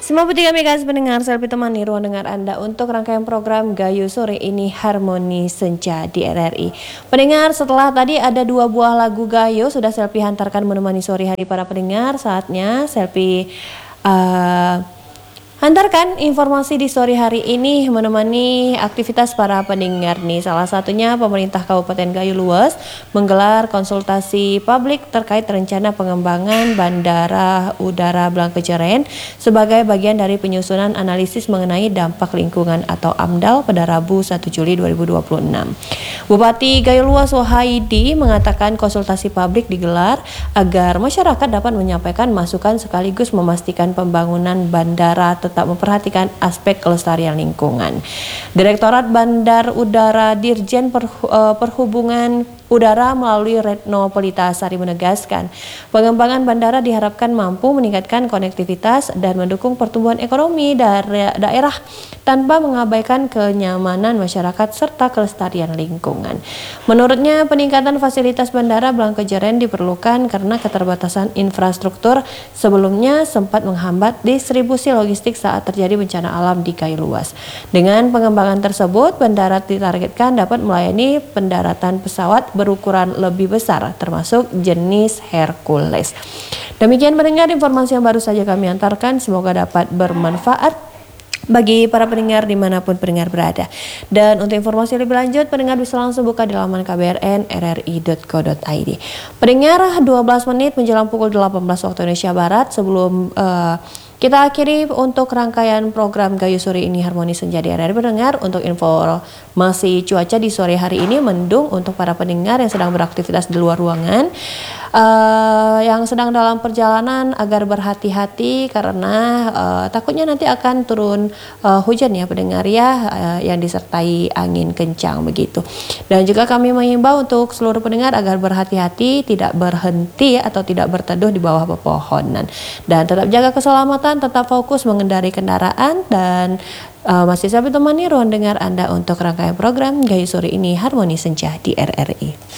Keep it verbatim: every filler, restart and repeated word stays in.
Semua putih kami kasih pendengar, selfie temani ruang dengar Anda untuk rangkaian program Gayo Sore ini Harmoni Senja di R R I. Pendengar, setelah tadi ada dua buah lagu Gayo, sudah selfie hantarkan menemani sore hari para pendengar, saatnya selfie uh, hantarkan informasi di sore hari ini menemani aktivitas para pendengar nih. Salah satunya pemerintah Kabupaten Gayo Luas menggelar konsultasi publik terkait rencana pengembangan Bandara Udara Blangkejeren sebagai bagian dari penyusunan analisis mengenai dampak lingkungan atau AMDAL pada Rabu satu Juli dua ribu dua puluh enam. Bupati Gayo Luas Wahyudi mengatakan konsultasi publik digelar agar masyarakat dapat menyampaikan masukan sekaligus memastikan pembangunan bandara tetap memperhatikan aspek kelestarian lingkungan. Direktorat Bandar Udara Dirjen Perhubungan Udara melalui Retno Pelita Sari menegaskan, pengembangan bandara diharapkan mampu meningkatkan konektivitas dan mendukung pertumbuhan ekonomi dari daerah tanpa mengabaikan kenyamanan masyarakat serta kelestarian lingkungan. Menurutnya, peningkatan fasilitas Bandara Blangkejeren diperlukan karena keterbatasan infrastruktur sebelumnya sempat menghambat distribusi logistik saat terjadi bencana alam di Gayo Luas. Dengan pengembangan tersebut, bandara ditargetkan dapat melayani pendaratan pesawat berukuran lebih besar, termasuk jenis Hercules. Demikian pendengar informasi yang baru saja kami antarkan, semoga dapat bermanfaat bagi para pendengar dimanapun pendengar berada. Dan untuk informasi lebih lanjut, pendengar bisa langsung buka di laman k b r n r r i dot co dot i d. Pendengar, dua belas menit menjelang pukul delapan belas waktu Indonesia Barat, sebelum uh, kita akhiri untuk rangkaian program Gayo Sore ini Harmoni Senja di R R I pendengar. Untuk informasi cuaca di sore hari ini mendung untuk para pendengar yang sedang beraktivitas di luar ruangan. Uh, yang sedang dalam perjalanan agar berhati-hati karena uh, takutnya nanti akan turun uh, hujan ya pendengar ya, uh, yang disertai angin kencang begitu. Dan juga kami mengimbau untuk seluruh pendengar agar berhati-hati, tidak berhenti atau tidak berteduh di bawah pepohonan, dan tetap jaga keselamatan, tetap fokus mengendarai kendaraan, dan uh, masih sampai temani ruang dengar Anda untuk rangkaian program Gayo Sore ini Harmoni Senja di R R I.